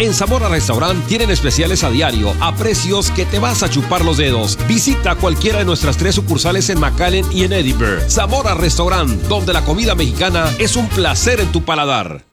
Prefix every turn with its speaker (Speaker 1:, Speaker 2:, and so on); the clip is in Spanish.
Speaker 1: En Zamora Restaurant tienen especiales a diario, a precios que te vas a chupar los dedos. Visita cualquiera de nuestras 3 sucursales en McAllen y en Edinburgh. Zamora Restaurant, donde la comida mexicana es un placer en tu paladar.